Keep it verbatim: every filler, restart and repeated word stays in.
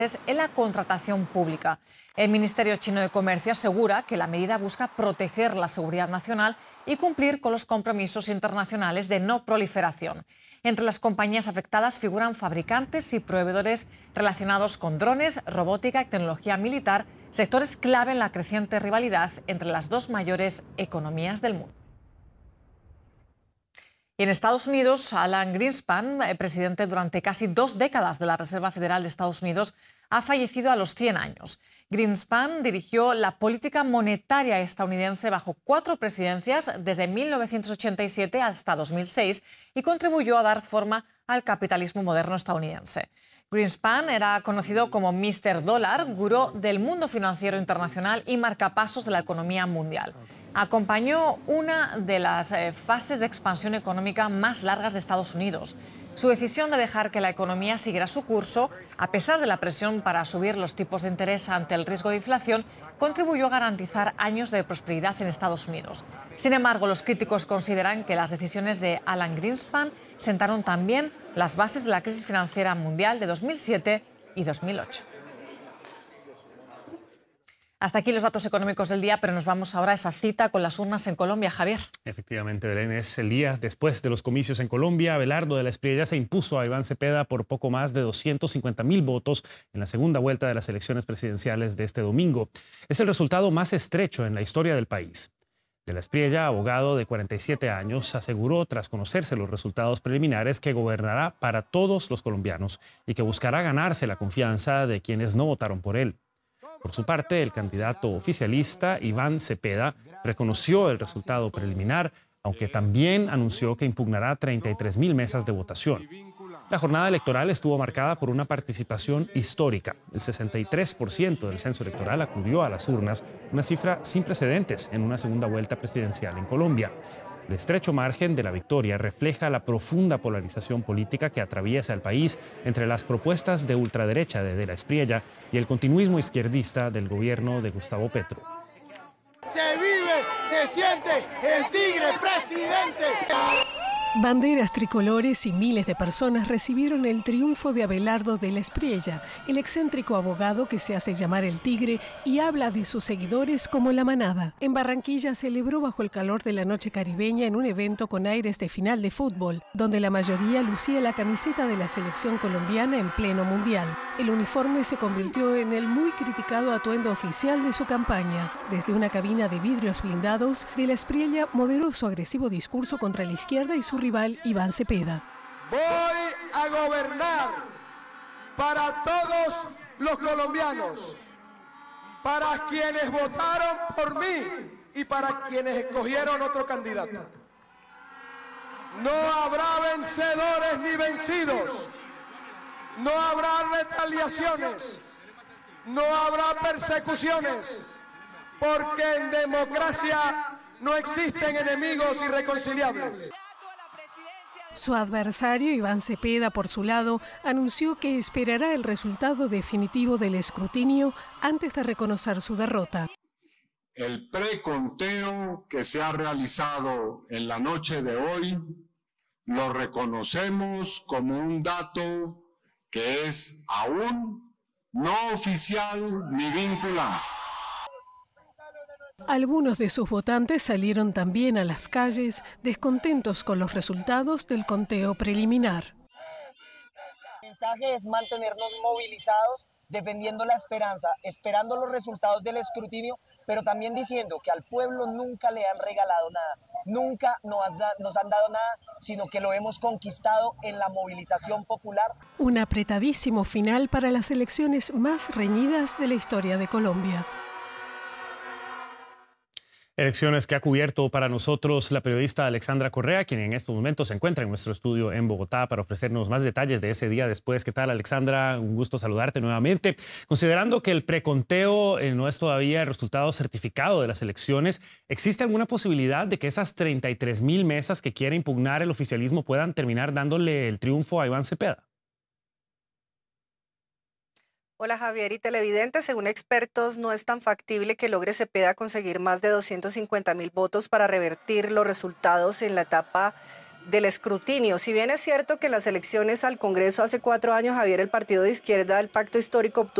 en la contratación pública. El Ministerio Chino de Comercio asegura que la medida busca proteger la seguridad nacional y cumplir con los compromisos internacionales de no proliferación. Entre las compañías afectadas figuran fabricantes y proveedores relacionados con drones, robótica y tecnología militar, sectores clave en la creciente rivalidad entre las dos mayores economías del mundo. Y en Estados Unidos, Alan Greenspan, presidente durante casi dos décadas de la Reserva Federal de Estados Unidos, ha fallecido a los cien años. Greenspan dirigió la política monetaria estadounidense bajo cuatro presidencias desde mil novecientos ochenta y siete hasta dos mil seis y contribuyó a dar forma al capitalismo moderno estadounidense. Greenspan era conocido como míster Dólar, gurú del mundo financiero internacional y marcapasos de la economía mundial. Acompañó una de las eh, fases de expansión económica más largas de Estados Unidos. Su decisión de dejar que la economía siguiera su curso, a pesar de la presión para subir los tipos de interés ante el riesgo de inflación, contribuyó a garantizar años de prosperidad en Estados Unidos. Sin embargo, los críticos consideran que las decisiones de Alan Greenspan sentaron también las bases de la crisis financiera mundial de dos mil siete y dos mil ocho. Hasta aquí los datos económicos del día, pero nos vamos ahora a esa cita con las urnas en Colombia. Javier. Efectivamente, Belén, es el día después de los comicios en Colombia. Abelardo de la Espriella se impuso a Iván Cepeda por poco más de doscientos cincuenta mil votos en la segunda vuelta de las elecciones presidenciales de este domingo. Es el resultado más estrecho en la historia del país. De la Espriella, abogado de cuarenta y siete años, aseguró tras conocerse los resultados preliminares que gobernará para todos los colombianos y que buscará ganarse la confianza de quienes no votaron por él. Por su parte, el candidato oficialista Iván Cepeda reconoció el resultado preliminar, aunque también anunció que impugnará treinta y tres mil mesas de votación. La jornada electoral estuvo marcada por una participación histórica. El sesenta y tres por ciento del censo electoral acudió a las urnas, una cifra sin precedentes en una segunda vuelta presidencial en Colombia. El estrecho margen de la victoria refleja la profunda polarización política que atraviesa el país entre las propuestas de ultraderecha de De la Espriella y el continuismo izquierdista del gobierno de Gustavo Petro. Se vive, se siente el tigre presidente. Banderas tricolores y miles de personas recibieron el triunfo de Abelardo de la Espriella, el excéntrico abogado que se hace llamar el Tigre y habla de sus seguidores como la manada. En Barranquilla celebró bajo el calor de la noche caribeña en un evento con aires de final de fútbol, donde la mayoría lucía la camiseta de la selección colombiana en pleno mundial. El uniforme se convirtió en el muy criticado atuendo oficial de su campaña. Desde una cabina de vidrios blindados, de la Espriella moderó su agresivo discurso contra la izquierda y su rival Iván Cepeda. Voy a gobernar para todos los colombianos, para quienes votaron por mí y para quienes escogieron otro candidato. No habrá vencedores ni vencidos, no habrá retaliaciones, no habrá persecuciones, porque en democracia no existen enemigos irreconciliables. Su adversario, Iván Cepeda, por su lado, anunció que esperará el resultado definitivo del escrutinio antes de reconocer su derrota. El preconteo que se ha realizado en la noche de hoy lo reconocemos como un dato que es aún no oficial ni vinculante. Algunos de sus votantes salieron también a las calles descontentos con los resultados del conteo preliminar. El mensaje es mantenernos movilizados, defendiendo la esperanza, esperando los resultados del escrutinio, pero también diciendo que al pueblo nunca le han regalado nada, nunca nos, nos han dado nada, sino que lo hemos conquistado en la movilización popular. Un apretadísimo final para las elecciones más reñidas de la historia de Colombia. Elecciones que ha cubierto para nosotros la periodista Alexandra Correa, quien en estos momentos se encuentra en nuestro estudio en Bogotá para ofrecernos más detalles de ese día después. ¿Qué tal, Alexandra? Un gusto saludarte nuevamente. Considerando que el preconteo eh, no es todavía el resultado certificado de las elecciones, ¿existe alguna posibilidad de que esas treinta y tres mil mesas que quiere impugnar el oficialismo puedan terminar dándole el triunfo a Iván Cepeda? Hola Javier y televidentes, según expertos no es tan factible que logre Cepeda conseguir más de doscientos cincuenta mil votos para revertir los resultados en la etapa del escrutinio. Si bien es cierto que en las elecciones al Congreso hace cuatro años, Javier, el partido de izquierda del Pacto Histórico obtuvo